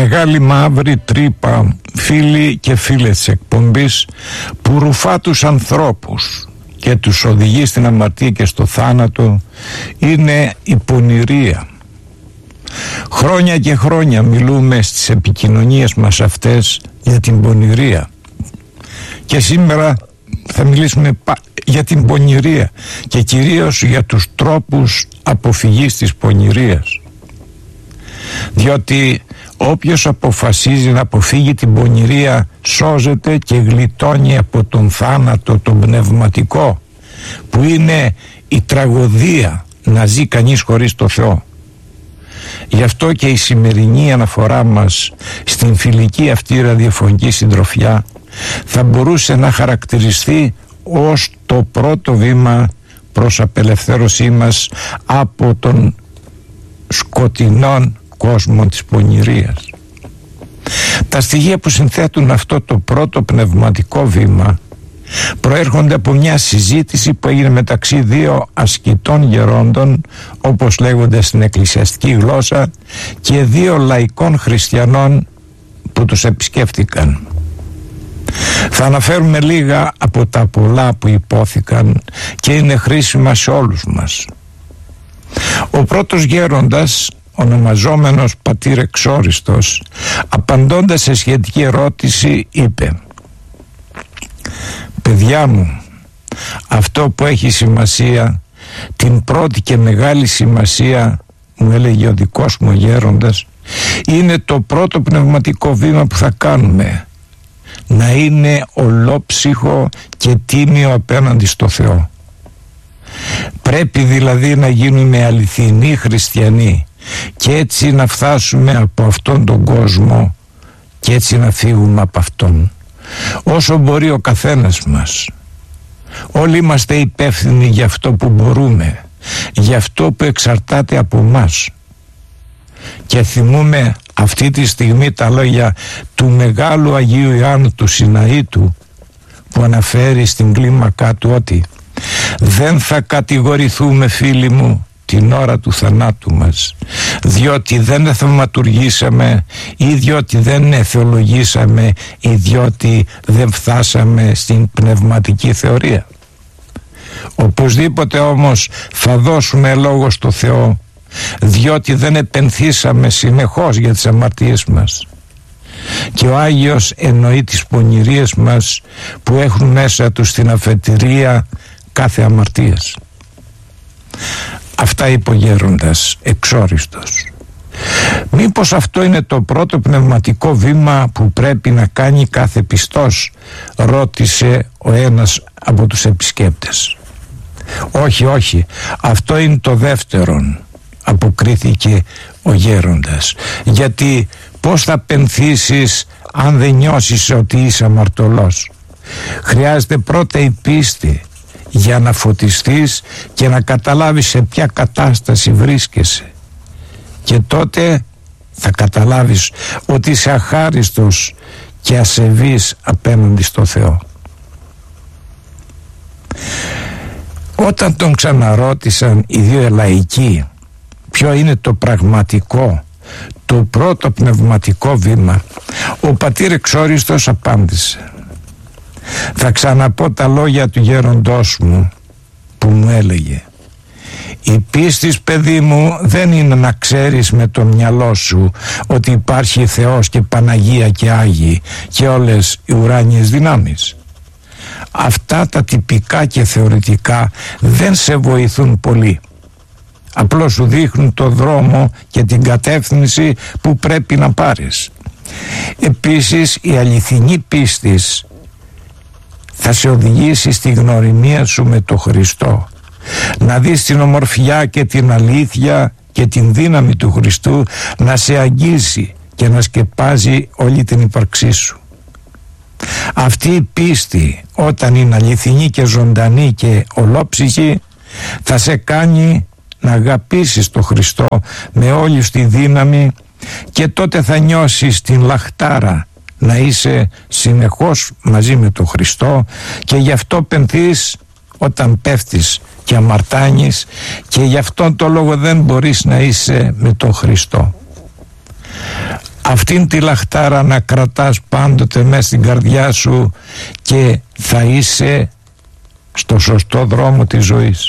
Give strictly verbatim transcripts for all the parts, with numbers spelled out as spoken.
μεγάλη μαύρη τρύπα, φίλοι και φίλες της εκπομπής, που ρουφά τους ανθρώπους και τους οδηγεί στην αμαρτία και στο θάνατο, είναι η πονηρία. Χρόνια και χρόνια μιλούμε στις επικοινωνίες μας αυτές για την πονηρία, και σήμερα θα μιλήσουμε για την πονηρία και κυρίως για τους τρόπους αποφυγής της πονηρίας. Διότι όποιος αποφασίζει να αποφύγει την πονηρία σώζεται και γλιτώνει από τον θάνατο τον πνευματικό, που είναι η τραγωδία να ζει κανείς χωρίς το Θεό. Γι' αυτό και η σημερινή αναφορά μας στην φιλική αυτή ραδιοφωνική συντροφιά θα μπορούσε να χαρακτηριστεί ως το πρώτο βήμα προς απελευθέρωσή μας από τον σκοτεινόν κόσμο της πονηρίας. Τα στοιχεία που συνθέτουν αυτό το πρώτο πνευματικό βήμα προέρχονται από μια συζήτηση που έγινε μεταξύ δύο ασκητών γερόντων, όπως λέγονται στην εκκλησιαστική γλώσσα, και δύο λαϊκών χριστιανών που τους επισκέφτηκαν. Θα αναφέρουμε λίγα από τα πολλά που υπόθηκαν και είναι χρήσιμα σε όλους μας. Ο πρώτος γέροντας, ονομαζόμενος πατήρ Εξόριστος, απαντώντας σε σχετική ερώτηση, είπε: «Παιδιά μου, αυτό που έχει σημασία, την πρώτη και μεγάλη σημασία, μου έλεγε ο δικός μου γέροντας, είναι το πρώτο πνευματικό βήμα που θα κάνουμε, να είναι ολόψυχο και τίμιο απέναντι στο Θεό. Πρέπει δηλαδή να γίνουμε αληθινοί χριστιανοί και έτσι να φτάσουμε από αυτόν τον κόσμο και έτσι να φύγουμε από αυτόν, όσο μπορεί ο καθένας μας. Όλοι είμαστε υπεύθυνοι για αυτό που μπορούμε, για αυτό που εξαρτάται από μας». Και θυμούμε αυτή τη στιγμή τα λόγια του μεγάλου Αγίου Ιωάννου του Συναήτου, που αναφέρει στην κλίμακά του ότι «Δεν θα κατηγορηθούμε, φίλοι μου, την ώρα του θανάτου μας, διότι δεν εθαυματουργήσαμε ή διότι δεν εθεολογήσαμε ή διότι δεν φτάσαμε στην πνευματική θεωρία. Οπωσδήποτε όμως θα δώσουμε λόγο στο Θεό, διότι δεν επενθήσαμε συνεχώς για τις αμαρτίες μας. Και ο Άγιος εννοεί τις πονηρίες μας που έχουν μέσα τους την αφετηρία κάθε αμαρτίας». Αυτά είπε ο γέροντας Εξόριστος. Μήπως αυτό είναι το πρώτο πνευματικό βήμα που πρέπει να κάνει κάθε πιστός, ρώτησε ο ένας από τους επισκέπτες. «Όχι, όχι, αυτό είναι το δεύτερον», αποκρίθηκε ο γέροντας. «Γιατί πώς θα πενθήσεις αν δεν νιώσεις ότι είσαι αμαρτωλός? Χρειάζεται πρώτα η πίστη για να φωτιστείς και να καταλάβεις σε ποια κατάσταση βρίσκεσαι, και τότε θα καταλάβεις ότι είσαι αχάριστος και ασεβής απέναντι στο Θεό». Όταν τον ξαναρώτησαν οι δύο λαϊκοί ποιο είναι το πραγματικό, το πρώτο πνευματικό βήμα, ο πατήρ Εξόριστος απάντησε: «Θα ξαναπώ τα λόγια του γέροντός μου που μου έλεγε: η πίστη, παιδί μου, δεν είναι να ξέρεις με το μυαλό σου ότι υπάρχει Θεός και Παναγία και Άγιοι και όλες οι ουράνιες δυνάμεις. Αυτά τα τυπικά και θεωρητικά δεν σε βοηθούν πολύ. Απλώς σου δείχνουν το δρόμο και την κατεύθυνση που πρέπει να πάρεις. Επίσης, η αληθινή πίστης θα σε οδηγήσει στη γνωριμία σου με το Χριστό, να δεις την ομορφιά και την αλήθεια και την δύναμη του Χριστού να σε αγγίζει και να σκεπάζει όλη την ύπαρξή σου. Αυτή η πίστη, όταν είναι αληθινή και ζωντανή και ολόψυχη, θα σε κάνει να αγαπήσεις τον Χριστό με όλη τη δύναμη, και τότε θα νιώσεις την λαχτάρα να είσαι συνεχώς μαζί με τον Χριστό, και γι' αυτό πενθείς όταν πέφτεις και αμαρτάνεις, και γι' αυτόν το λόγο δεν μπορείς να είσαι με τον Χριστό. αυτήν τη λαχτάρα να κρατάς πάντοτε μέσα στην καρδιά σου και θα είσαι στο σωστό δρόμο της ζωής.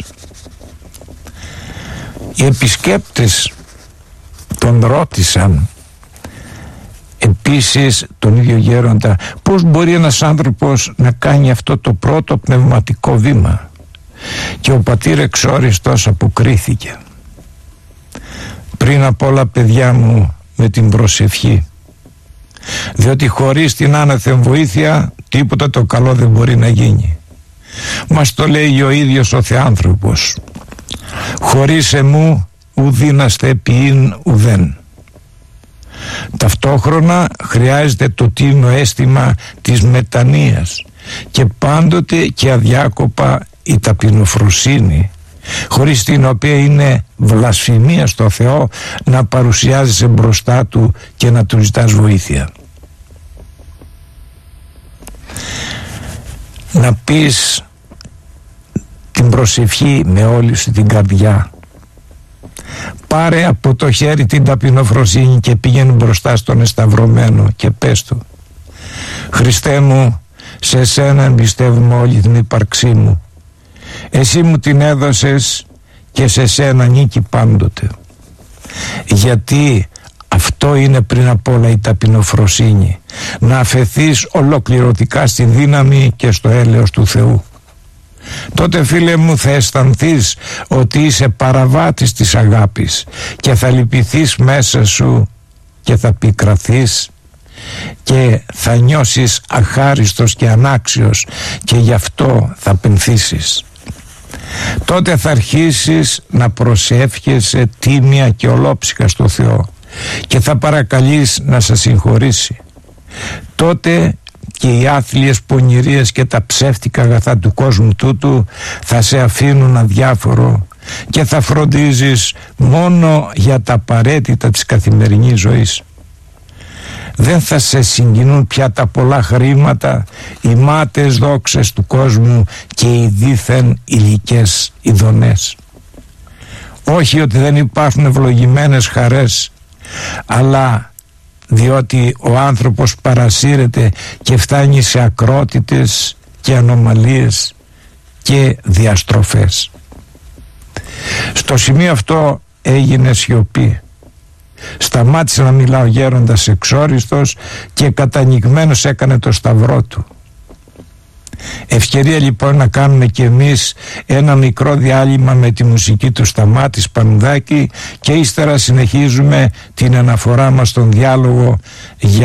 Οι επισκέπτες τον ρώτησαν επίσης τον ίδιο γέροντα πώς μπορεί ένας άνθρωπος να κάνει αυτό το πρώτο πνευματικό βήμα, και ο πατήρ Εξόριστος αποκρίθηκε: πριν απ' όλα, παιδιά μου, με την προσευχή, διότι χωρίς την άναθεν βοήθεια τίποτα το καλό δεν μπορεί να γίνει. Μας το λέει ο ίδιος ο Θεάνθρωπος: χωρίς εμού ουδήναστε ποιήν ουδέν. Ταυτόχρονα χρειάζεται το τίμιο αίσθημα της μετανοίας και πάντοτε και αδιάκοπα η ταπεινοφροσύνη, χωρίς την οποία είναι βλασφημία στο Θεό να παρουσιάζεσαι μπροστά Του και να Του ζητάς βοήθεια. Να πεις την προσευχή με όλη σου την καρδιά. Πάρε από το χέρι την ταπεινοφροσύνη και πήγαινε μπροστά στον εσταυρωμένο και πες του: Χριστέ μου, σε σένα εμπιστεύουμε όλη την ύπαρξή μου. Εσύ μου την έδωσες και σε σένα νίκη πάντοτε. Γιατί αυτό είναι πριν απ' όλα η ταπεινοφροσύνη, να αφεθείς ολοκληρωτικά στη δύναμη και στο έλεος του Θεού. Τότε, φίλε μου, θα αισθανθείς ότι είσαι παραβάτης της αγάπης και θα λυπηθείς μέσα σου και θα πικραθείς και θα νιώσεις αχάριστος και ανάξιος και γι' αυτό θα πενθήσεις. Τότε θα αρχίσεις να προσεύχεσαι τίμια και ολόψυχα στο Θεό και θα παρακαλείς να σε συγχωρήσει. Τότε και οι άθλιες πονηρίες και τα ψεύτικα αγαθά του κόσμου τούτου θα σε αφήνουν αδιάφορο και θα φροντίζεις μόνο για τα απαραίτητα της καθημερινής ζωής. Δεν θα σε συγκινούν πια τα πολλά χρήματα, οι μάταιες δόξες του κόσμου και οι δίθεν υλικές ειδονές. Όχι ότι δεν υπάρχουν ευλογημένες χαρές, αλλά διότι ο άνθρωπος παρασύρεται και φτάνει σε ακρότητες και ανομαλίες και διαστροφές. Στο σημείο αυτό έγινε σιωπή. Σταμάτησε να μιλά ο γέροντας Εξόριστος και κατανοιγμένος έκανε το σταυρό του. Ευκαιρία λοιπόν να κάνουμε και εμείς ένα μικρό διάλειμμα με τη μουσική του Σταμάτη Σπανουδάκη και ύστερα συνεχίζουμε την αναφορά μας στον διάλογο για